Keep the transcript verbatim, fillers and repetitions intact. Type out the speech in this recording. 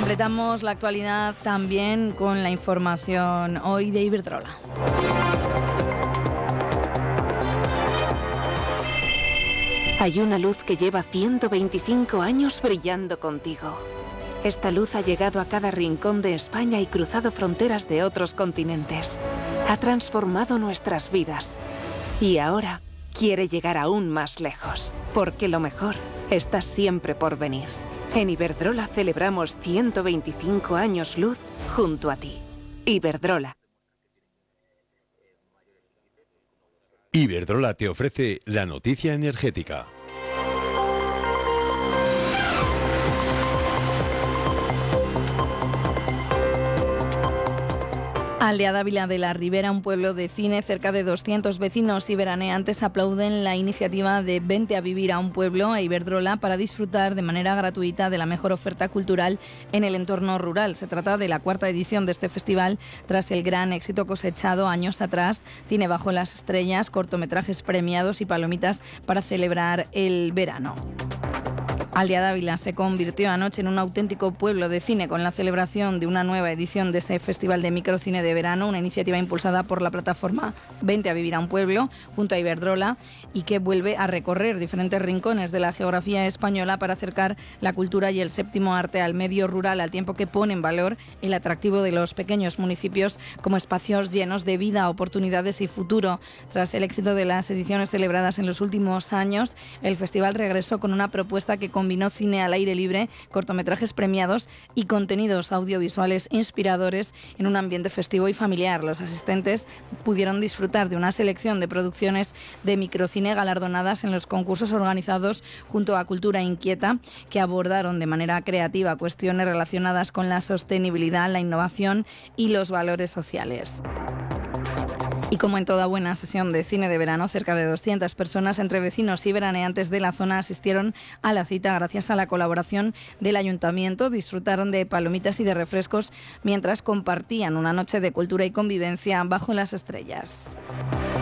Completamos la actualidad también con la información hoy de Iberdrola. Hay una luz que lleva ciento veinticinco años brillando contigo. Esta luz ha llegado a cada rincón de España y cruzado fronteras de otros continentes. Ha transformado nuestras vidas. Y ahora quiere llegar aún más lejos, porque lo mejor está siempre por venir. En Iberdrola celebramos ciento veinticinco años luz junto a ti. Iberdrola. Iberdrola te ofrece la noticia energética. Aldea Dávila de la Ribera, un pueblo de Cine, cerca de doscientos vecinos y veraneantes aplauden la iniciativa de Vente a vivir a un pueblo a Iberdrola para disfrutar de manera gratuita de la mejor oferta cultural en el entorno rural. Se trata de la cuarta edición de este festival tras el gran éxito cosechado años atrás, Cine bajo las estrellas, cortometrajes premiados y palomitas para celebrar el verano. Aldea Dávila se convirtió anoche en un auténtico pueblo de cine con la celebración de una nueva edición de ese Festival de Microcine de Verano, una iniciativa impulsada por la plataforma Vente a vivir a un pueblo, junto a Iberdrola, y que vuelve a recorrer diferentes rincones de la geografía española para acercar la cultura y el séptimo arte al medio rural, al tiempo que pone en valor el atractivo de los pequeños municipios como espacios llenos de vida, oportunidades y futuro. Tras el éxito de las ediciones celebradas en los últimos años, el festival regresó con una propuesta que combinó cine al aire libre, cortometrajes premiados y contenidos audiovisuales inspiradores en un ambiente festivo y familiar. Los asistentes pudieron disfrutar de una selección de producciones de microcine galardonadas en los concursos organizados junto a Cultura Inquieta, que abordaron de manera creativa cuestiones relacionadas con la sostenibilidad, la innovación y los valores sociales. Y como en toda buena sesión de cine de verano, cerca de doscientas personas entre vecinos y veraneantes de la zona asistieron a la cita gracias a la colaboración del ayuntamiento. Disfrutaron de palomitas y de refrescos mientras compartían una noche de cultura y convivencia bajo las estrellas.